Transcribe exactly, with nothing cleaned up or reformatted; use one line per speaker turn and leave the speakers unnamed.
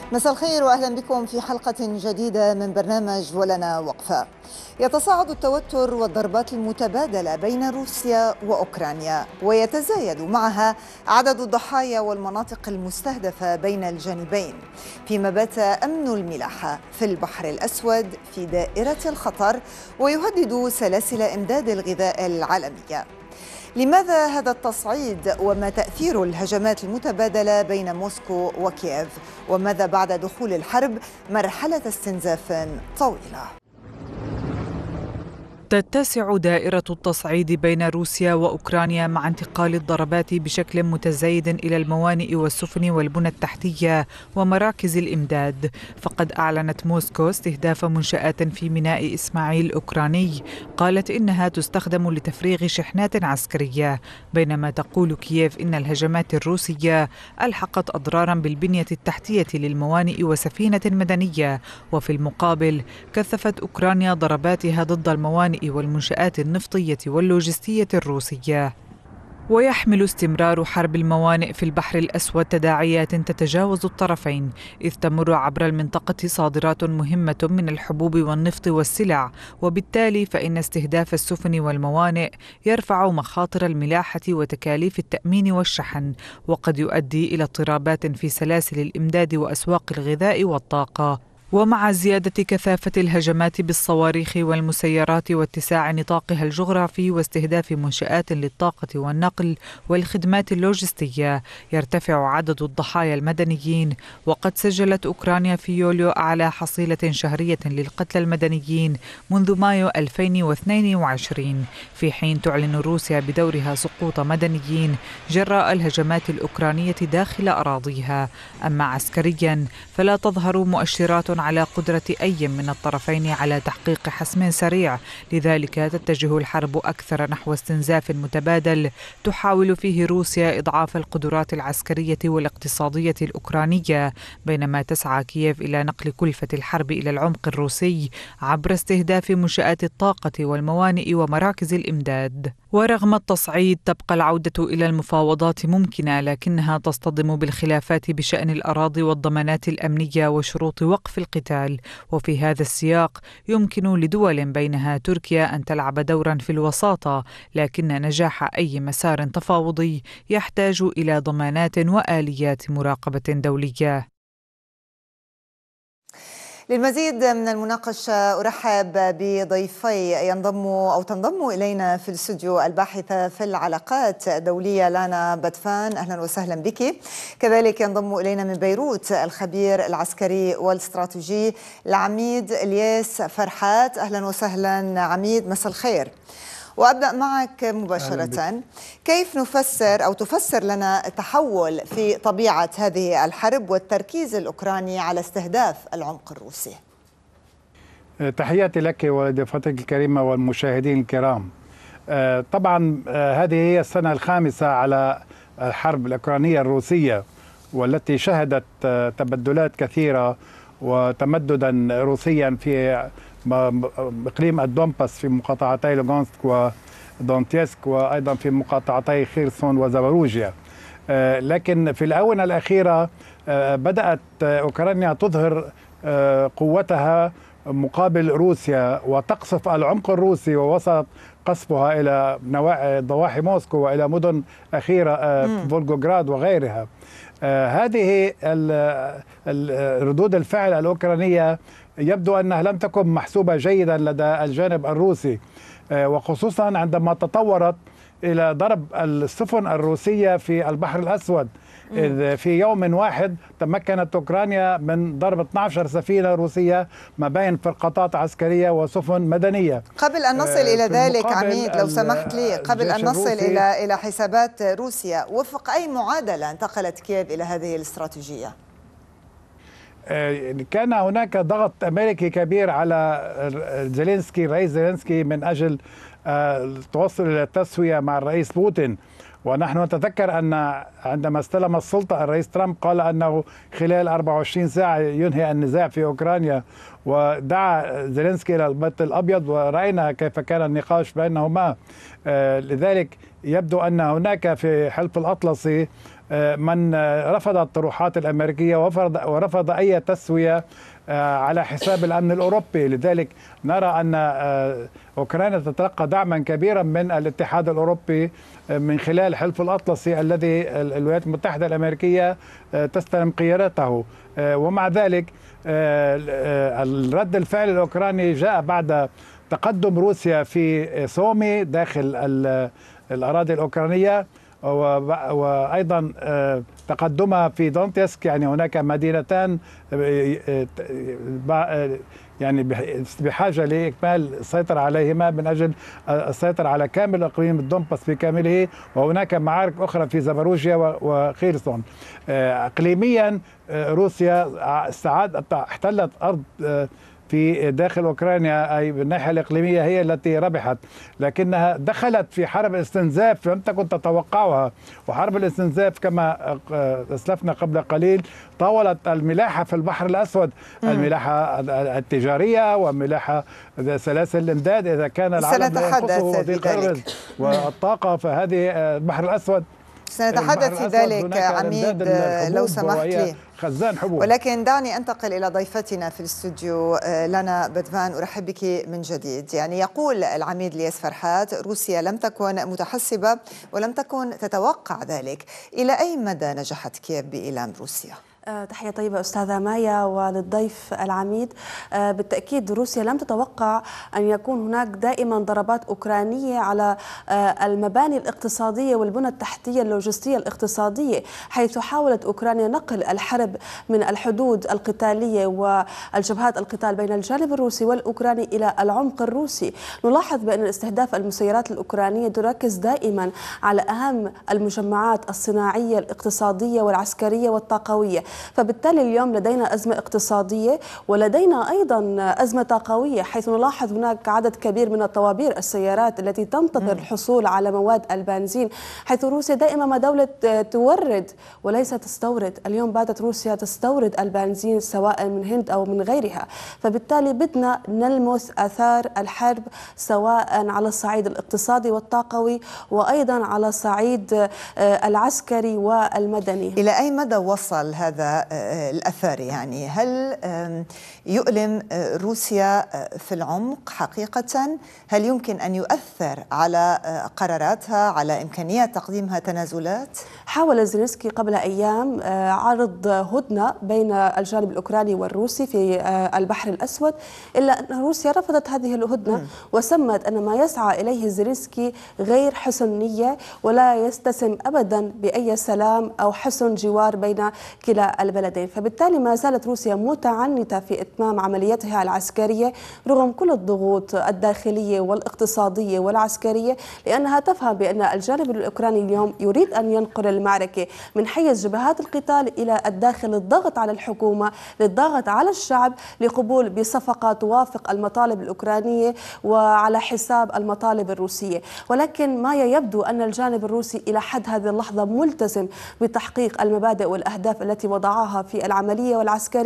مساء الخير وأهلا بكم في حلقة جديدة من برنامج ولنا وقفة. يتصاعد التوتر والضربات المتبادلة بين روسيا وأوكرانيا، ويتزايد معها عدد الضحايا والمناطق المستهدفة بين الجانبين، فيما بات أمن الملاحة في البحر الأسود في دائرة الخطر ويهدد سلاسل إمداد الغذاء العالمية. لماذا هذا التصعيد وما تأثير الهجمات المتبادلة بين موسكو وكييف؟ وماذا بعد دخول الحرب مرحلة استنزاف طويلة؟
تتسع دائرة التصعيد بين روسيا وأوكرانيا مع انتقال الضربات بشكل متزايد إلى الموانئ والسفن والبنى التحتية ومراكز الإمداد، فقد أعلنت موسكو استهداف منشآت في ميناء إسماعيل الأوكراني قالت إنها تستخدم لتفريغ شحنات عسكرية، بينما تقول كييف إن الهجمات الروسية ألحقت أضرارا بالبنية التحتية للموانئ وسفينة مدنية. وفي المقابل كثفت أوكرانيا ضرباتها ضد الموانئ والمنشآت النفطية واللوجستية الروسية. ويحمل استمرار حرب الموانئ في البحر الأسود تداعيات تتجاوز الطرفين، إذ تمر عبر المنطقة صادرات مهمة من الحبوب والنفط والسلع، وبالتالي فإن استهداف السفن والموانئ يرفع مخاطر الملاحة وتكاليف التأمين والشحن، وقد يؤدي إلى اضطرابات في سلاسل الإمداد وأسواق الغذاء والطاقة. ومع زيادة كثافة الهجمات بالصواريخ والمسيرات واتساع نطاقها الجغرافي واستهداف منشآت للطاقة والنقل والخدمات اللوجستية، يرتفع عدد الضحايا المدنيين، وقد سجلت أوكرانيا في يوليو أعلى حصيلة شهرية للقتلى المدنيين منذ مايو ألفين واثنين وعشرين، في حين تعلن روسيا بدورها سقوط مدنيين جراء الهجمات الأوكرانية داخل أراضيها. أما عسكريا فلا تظهر مؤشرات على قدرة أي من الطرفين على تحقيق حسم سريع، لذلك تتجه الحرب أكثر نحو استنزاف متبادل تحاول فيه روسيا إضعاف القدرات العسكرية والاقتصادية الأوكرانية، بينما تسعى كييف إلى نقل كلفة الحرب إلى العمق الروسي عبر استهداف منشآت الطاقة والموانئ ومراكز الإمداد. ورغم التصعيد تبقى العودة إلى المفاوضات ممكنة، لكنها تصطدم بالخلافات بشأن الأراضي والضمانات الأمنية وشروط وقف القتال. وفي هذا السياق يمكن لدول بينها تركيا أن تلعب دورا في الوساطة، لكن نجاح أي مسار تفاوضي يحتاج إلى ضمانات وآليات مراقبة دولية.
للمزيد من المناقشة أرحب بضيفي ينضم أو تنضم إلينا في الاستوديو الباحثة في العلاقات الدولية لانا بدفان، أهلا وسهلا بك. كذلك ينضم إلينا من بيروت الخبير العسكري والاستراتيجي العميد إلياس فرحات، أهلا وسهلا عميد، مساء الخير. وأبدأ معك مباشرة، كيف نفسر أو تفسر لنا التحول في طبيعة هذه الحرب والتركيز الأوكراني على استهداف العمق الروسي؟
تحياتي لك ولضيفتك الكريمة والمشاهدين الكرام. طبعا هذه هي السنة الخامسة على الحرب الأوكرانية الروسية، والتي شهدت تبدلات كثيرة وتمددا روسيا في إقليم الدونباس في مقاطعتي لوغانسك ودونتيسك، وأيضا في مقاطعتي خيرسون وزاباروجيا. لكن في الآونة الأخيرة بدأت أوكرانيا تظهر قوتها مقابل روسيا وتقصف العمق الروسي، ووصلت قصفها إلى ضواحي موسكو وإلى مدن أخيرة فولغوغراد وغيرها. هذه ردود الفعل الأوكرانية يبدو أنها لم تكن محسوبة جيدا لدى الجانب الروسي، وخصوصا عندما تطورت إلى ضرب السفن الروسية في البحر الأسود، إذ في يوم واحد تمكنت أوكرانيا من ضرب اثنتي عشرة سفينة روسية ما بين فرقاطات عسكرية وسفن مدنية.
قبل أن نصل إلى ذلك عميد لو سمحت لي، قبل أن نصل إلى إلى حسابات روسيا، وفق أي معادلة انتقلت كييف إلى هذه الاستراتيجية؟
كان هناك ضغط أمريكي كبير على زيلينسكي الرئيس زيلينسكي من أجل التوصل إلى التسوية مع الرئيس بوتين، ونحن نتذكر أن عندما استلم السلطة الرئيس ترامب قال أنه خلال أربع وعشرين ساعة ينهي النزاع في أوكرانيا، ودعا زيلينسكي إلى البيت الأبيض، ورأينا كيف كان النقاش بينهما. لذلك يبدو أن هناك في حلف الأطلسي من رفض الطروحات الأمريكية ورفض, ورفض أي تسوية على حساب الأمن الأوروبي. لذلك نرى أن أوكرانيا تتلقى دعما كبيرا من الاتحاد الأوروبي من خلال حلف الأطلسي الذي الولايات المتحدة الأمريكية تستلم قيادته. ومع ذلك الرد الفعل الأوكراني جاء بعد تقدم روسيا في سومي داخل الأراضي الأوكرانية، وأيضا تقدمها في دونتسك. يعني هناك مدينتان يعني بحاجة لإكمال السيطرة عليهما من أجل السيطرة على كامل إقليم الدونباس بكامله، وهناك معارك أخرى في زاباروجيا وخيرسون. إقليميا روسيا استعاد احتلت أرض في داخل أوكرانيا، أي بالناحية الإقليمية هي التي ربحت، لكنها دخلت في حرب استنزاف لم تكن تتوقعها. وحرب الاستنزاف كما أسلفنا قبل قليل طاولت الملاحة في البحر الأسود، الملاحة التجارية وملاحة سلاسل الإمداد إذا كان العالم
سنتحدث في ذلك
والطاقة، فهذه البحر الأسود
سنتحدث في ذلك عميد لو سمحت لي،
خزان حبوب.
ولكن دعني أنتقل إلى ضيفتنا في الاستوديو لنا بدفان. أرحب بك من جديد. يعني يقول العميد لياس فرحات روسيا لم تكن متحسبة ولم تكن تتوقع ذلك. إلى أي مدى نجحت كييف بإيلام روسيا؟
تحية طيبة أستاذة مايا وللضيف العميد. بالتأكيد روسيا لم تتوقع أن يكون هناك دائما ضربات أوكرانية على المباني الاقتصادية والبنى التحتية اللوجستية الاقتصادية، حيث حاولت أوكرانيا نقل الحرب من الحدود القتالية والجبهات القتال بين الجانب الروسي والأوكراني إلى العمق الروسي. نلاحظ بأن استهداف المسيرات الأوكرانية تركز دائما على أهم المجمعات الصناعية الاقتصادية والعسكرية والطاقوية. فبالتالي اليوم لدينا أزمة اقتصادية ولدينا أيضا أزمة طاقوية، حيث نلاحظ هناك عدد كبير من الطوابير السيارات التي تنتظر الحصول على مواد البنزين، حيث روسيا دائما ما دولة تورد وليس تستورد. اليوم باتت روسيا تستورد البنزين سواء من هند أو من غيرها. فبالتالي بدنا نلمس آثار الحرب سواء على الصعيد الاقتصادي والطاقوي وأيضا على الصعيد العسكري والمدني.
إلى أي مدى وصل هذا الأثر؟ يعني هل يؤلم روسيا في العمق حقيقة؟ هل يمكن أن يؤثر على قراراتها، على إمكانية تقديمها تنازلات؟
حاول زيلينسكي قبل أيام عرض هدنة بين الجانب الأوكراني والروسي في البحر الأسود، إلا أن روسيا رفضت هذه الهدنة وسمت أن ما يسعى إليه زيلينسكي غير حسن نية ولا يستسم أبدا بأي سلام أو حسن جوار بين كلا البلدين. فبالتالي ما زالت روسيا متعنتة في إتمام عملياتها العسكرية رغم كل الضغوط الداخلية والاقتصادية والعسكرية، لأنها تفهم بأن الجانب الأوكراني اليوم يريد أن ينقل المعركة من حيز جبهات القتال إلى الداخل للضغط على الحكومة، للضغط على الشعب لقبول بصفقة توافق المطالب الأوكرانية وعلى حساب المطالب الروسية. ولكن ما يبدو أن الجانب الروسي إلى حد هذه اللحظة ملتزم بتحقيق المبادئ والأهداف التي وضعها في العملية والعسكرية